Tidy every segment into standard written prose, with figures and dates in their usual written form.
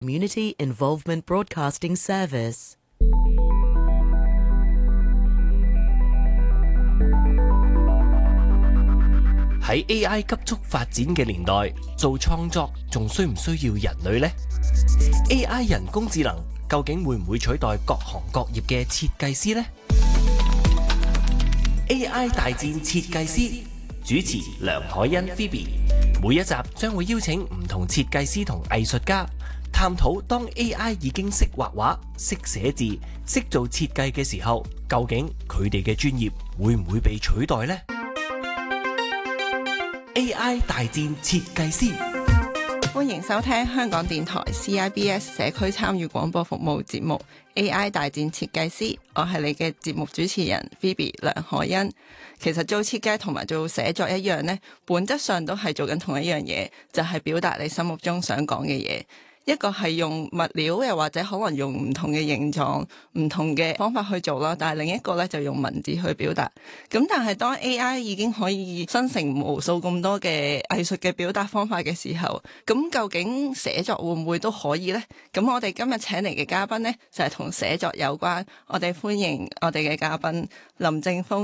Community Involvement Broadcasting Service。 喺 AI 急速發展嘅年代，做創作仲需唔需要人類呢？ AI 人工智能究竟會唔會取代各行各業嘅設計師呢？ AI 大戰設計師，主持梁凱欣 Phoebe， 每一集將會邀請唔同設計師同藝術家，探討當 AI 已經識畫畫、識寫字、識做設計嘅時候，究竟佢哋嘅專業會唔會被取代呢？ AI 大戰設計師， 歡迎收聽香港電台 CIBS 社區參與廣播服務節目 AI 大戰設計師，我係你嘅節目主持人 Phoebe 梁凱欣。其實做設計同埋做寫作一樣呢，本質上都係做緊同一樣嘢，就係表達你心目中想講嘅嘢。一個係用物料，又或者可能用唔同嘅形狀、唔同嘅方法去做啦，但係另一個咧就用文字去表達。咁但係當 AI 已經可以生成無數咁多嘅藝術嘅表達方法嘅時候，咁究竟寫作會唔會都可以呢？咁我哋今日請嚟嘅嘉賓呢，就係同寫作有關。我哋歡迎我哋嘅嘉賓林正鋒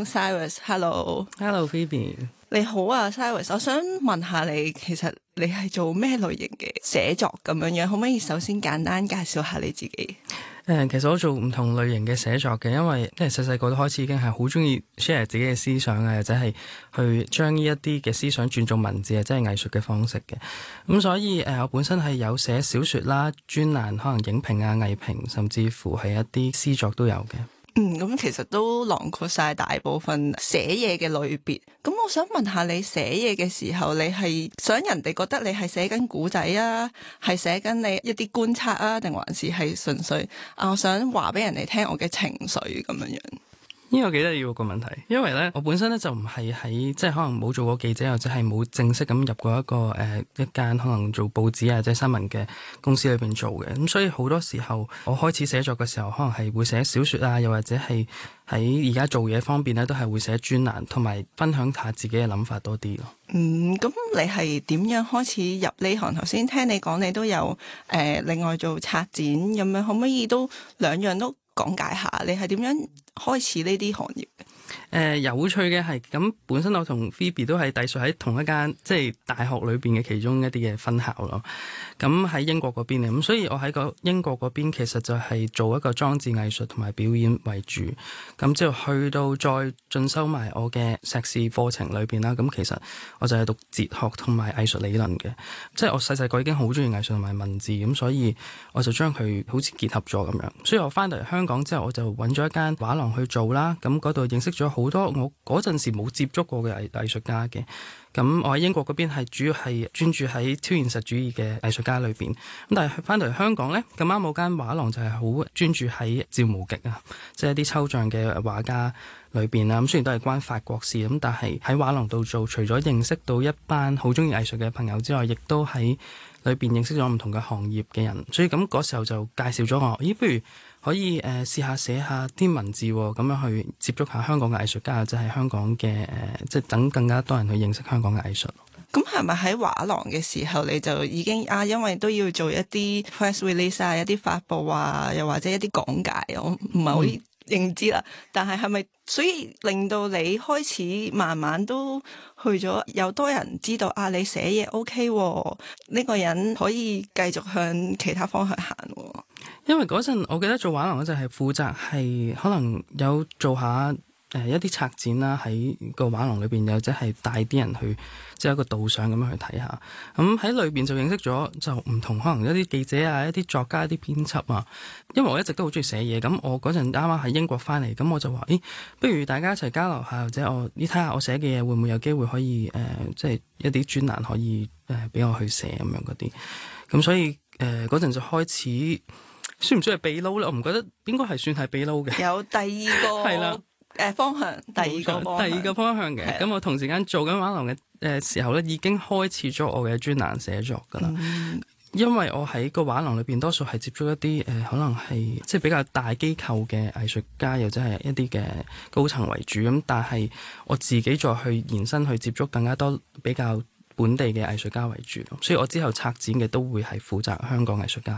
Cyrus。Hello Phoebe。 你好啊 Cyrus， 我想問下你，其實你係做咩類型嘅寫作咁樣？可唔可以首先簡單介紹下你自己？ 其實我做唔同類型嘅寫作嘅，因為細細個都開始已經係好中意 share 自己嘅思想啊，或者係去將呢一啲嘅思想轉做文字啊，即係藝術嘅方式嘅。咁所以我本身係有寫小說啦、專欄、可能影評啊、藝評，甚至乎係一啲詩作都有嘅。 咁其實都囊括晒大部分寫嘢嘅類別。咁我想問下你寫嘢嘅時候，你係想人哋覺得你係寫緊古仔啊，係寫緊你一啲觀察啊，定還是係純粹我想話俾人哋聽我嘅情緒咁樣？ 呢個幾得意個問題，因為咧我本身咧就唔係喺即係可能冇做過記者，或者係冇正式咁入過一間可能做報紙啊，即係新聞嘅公司裏邊做嘅。咁所以好多時候我開始寫作嘅時候，可能係會寫小說啊，又或者係喺而家做嘢方面咧，都係會寫專欄，同埋分享下自己嘅諗法多啲咯。 咁你係點樣開始入呢行？頭先聽你講，你都有另外做策展咁樣，可唔可以都兩樣都講解下？你係點樣開始呢啲行業嘅？ 有趣嘅係咁，本身我同 Phoebe 都係隸屬喺同一間即係大學裏邊嘅其中一啲嘅分校咯。咁喺英國嗰邊，咁所以我喺個英國嗰邊其實就係做一個裝置藝術同埋表演為主。咁之後去到再進修埋我嘅碩士課程裏邊啦。咁其實我就係讀哲學同埋藝術理論嘅，即係我細細個已經好中意藝術同埋文字，咁所以我就將佢好似結合咗咁樣。所以我翻到嚟香港之後，我就揾咗一間畫廊去做啦。咁嗰度認識咗好多我嗰陣時冇接觸過嘅藝術家嘅。咁我喺英國嗰邊係主要係專注喺超現實主義嘅藝術家裏邊。咁但係翻到嚟香港呢，咁啱我間畫廊就係好專注喺趙無極啊，即係一啲抽象嘅畫家裏邊啦。咁雖然都係關法國事，咁但係喺畫廊度做，除咗認識到一班好中意藝術嘅朋友之外，亦都喺裏邊認識咗唔同嘅行業嘅人。所以咁嗰時候就介紹咗我，不如可以試下寫下啲文字，咁樣去接觸下香港嘅藝術家，即係香港嘅即係等更加多人去認識香港嘅藝術。 咁係咪喺畫廊嘅時候你就已經因為都要做一啲 press release 啊，一啲發佈啊，又或者一啲講解，我唔係好認知啦。但係咪所以令到你開始慢慢都去咗有多人知道你寫嘢 OK 喎，呢個人可以繼續向其他方向行喎？ 因為嗰陣我記得做畫廊嗰陣係負責係可能有做下一啲策展啦，喺個畫廊裏邊，又即係帶啲人去即係一個導賞咁樣去睇下。咁喺裏邊就認識咗就唔同可能一啲記者啊、一啲作家、一啲編輯啊。因為我一直都好中意寫嘢，咁我嗰陣啱啱喺英國翻嚟，咁我就話不如大家一齊交流下，或者睇下我寫嘅嘢會唔會有機會可以即係一啲專欄可以俾我去寫咁樣嗰啲。咁所以嗰陣就開始。算唔算係秘撈咧？我唔覺得應該係算係秘撈嘅。 有第二個係啦，方向，第二個方向嘅。 咁我同時間做緊畫廊嘅時候咧，已經開始咗我嘅專欄寫作噶啦。因為我喺個畫廊裏邊多數係接觸一啲可能係即係比較大機構嘅藝術家，又或者係一啲嘅高層為主。咁但係我自己再去延伸去接觸更加多比較本地嘅藝術家為主。所以我之後策展嘅都會係負責香港藝術家嘅。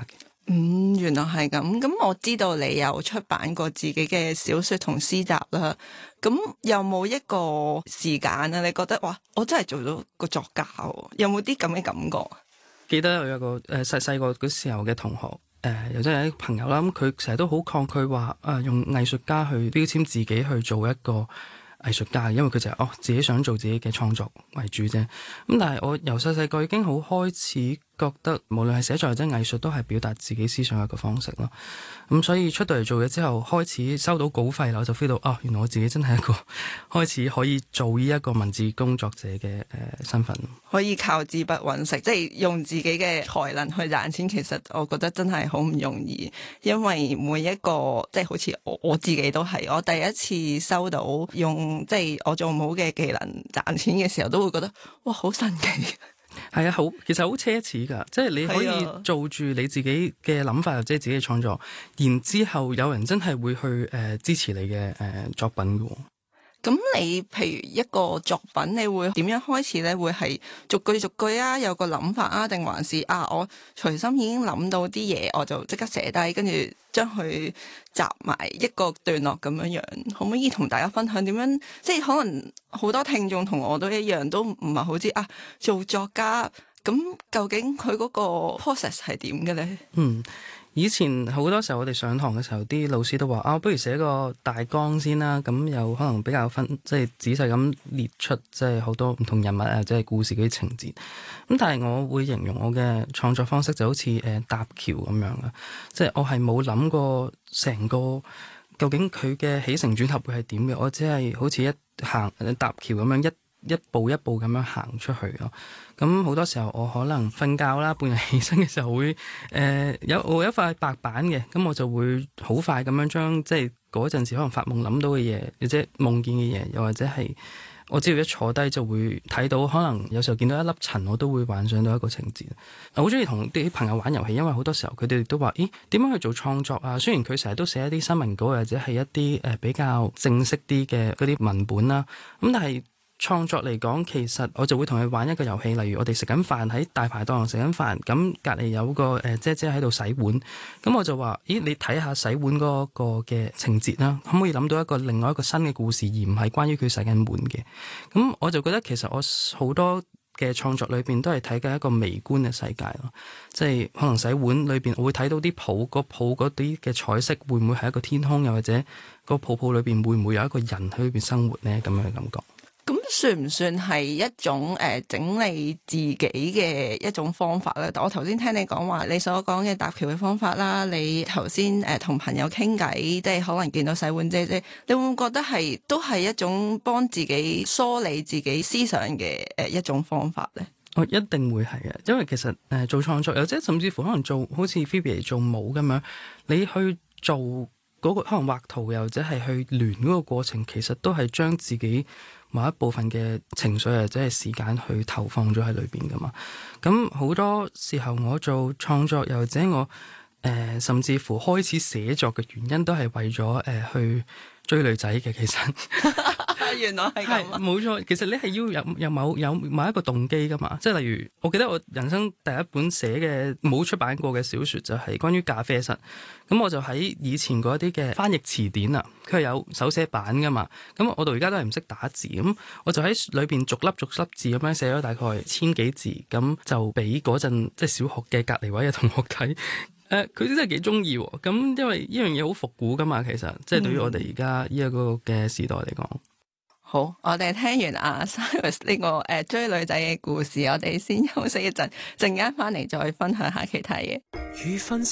原來係咁。咁我知道你有出版過自己嘅小說同詩集啦。咁有冇一個時間啊？你覺得哇，我真係做到個作家喎？有冇啲咁嘅感覺？ 記得我有個細個嗰時候嘅同學，又真係啲朋友啦。咁佢成日都好抗拒話用藝術家去標籤自己去做一個藝術家，因為佢就係自己想做自己嘅創作為主啫。咁但係我由細細個已經好開始覺得，無論係寫作或者藝術，都係表達自己思想一個方式咯。咁所以出到嚟做嘢之後，開始收到稿費啦，我就 feel 到原來我自己真係一個開始可以做呢一個文字工作者嘅身份， 可以靠紙筆揾食，即係用自己嘅才能去賺錢。其實我覺得真係好唔容易，因為每一個即係好似我自己都係，我第一次收到用即係我做舞嘅技能賺錢嘅時候，都會覺得哇，好神奇。 係啊，其實好奢侈㗎，即係你可以做住你自己嘅諗法或者自己嘅創作，然之後有人真係會去支持你嘅作品㗎。 咁你譬如一個作品，你會點樣開始呢？會係逐句逐句啊，有個諗法啊，定還是我隨心已經諗到啲嘢，我就即刻寫低，跟住將佢集埋一個段落咁樣樣？可唔可以同大家分享點樣？即係可能好多聽眾同我都一樣，都唔係好知做作家咁究竟佢嗰個 process 係點嘅呢？ 以前好多時候我哋上堂嘅時候，啲老師都話不如寫個大綱先啦，咁有可能比較即係仔細咁列出即係好多唔同人物啊，即係故事嗰啲情節。咁但係我會形容我嘅創作方式就好似搭橋咁樣啊，即係我係冇諗過成個究竟佢嘅起承轉合會係點嘅，我只係好似搭橋咁樣一步一步咁樣行出去咯。咁好多時候我可能瞓覺啦，半日起身嘅時候會有一塊白板嘅，咁我就會好快咁樣將即係嗰陣時可能發夢諗到嘅嘢，或者夢見嘅嘢，又或者係我只要一坐低就會睇到，可能有時候見到一粒塵，我都會幻想到一個情節。我好中意同啲朋友玩遊戲，因為好多時候佢哋都話：咦，點樣去做創作啊？雖然佢成日都寫一啲新聞稿或者係一啲比較正式啲嘅嗰啲文本啦，咁但係創作嚟講，其實我就會同佢玩一個遊戲，例如我哋食緊飯喺大排檔食緊飯，咁隔離有個姐姐喺度洗碗，咁我就話：咦，你睇下洗碗嗰個嘅情節啦，可唔可以諗到另外一個新嘅故事，而唔係關於佢洗緊碗嘅？咁我就覺得其實我好多嘅創作裏邊都係睇緊一個微觀嘅世界咯，即係可能洗碗裏邊我會睇到啲泡嗰啲嘅彩色會唔會係一個天空，又或者個泡裏邊會唔會有一個人喺裏邊生活呢？咁樣嘅感覺。 咁算唔算係一種整理自己嘅一種方法咧？我頭先聽你講話，你所講嘅搭橋嘅方法啦，你頭先同朋友傾偈，即係可能見到洗碗姐姐，你會唔會覺得都係一種幫自己梳理自己思想嘅一種方法咧？ 我一定會係嘅，因為其實做創作，又或者甚至乎可能做好似 Phoebe 做舞咁樣，你去做嗰個可能畫圖，又或者係去聯嗰個過程，其實都係將自己某一部分嘅情緒或者係時間去投放咗喺裏邊噶嘛。咁好多時候我做創作，又或者我甚至乎開始寫作嘅原因，都係為咗去追女仔嘅。其實原來係咁啊， 冇錯。其實你係要有某一個動機噶嘛。即係例如，我記得我人生第一本寫嘅冇出版過嘅小說就係關於咖啡室。咁我就喺以前嗰啲嘅翻譯詞典啊，佢係有手寫版噶嘛。咁我到而家都係唔識打字，咁我就喺裏邊逐粒字咁樣寫咗大概1000幾字，咁就俾嗰陣即係小學嘅隔離位嘅同學睇。佢真係幾中意喎。咁因為呢樣嘢好復古噶嘛，其實即係對於我哋而家呢一個嘅時代嚟講。 好，我哋聽完Cyrus 呢個追女仔嘅故事，我哋先休息一陣，陣間翻嚟再分享下其他嘢。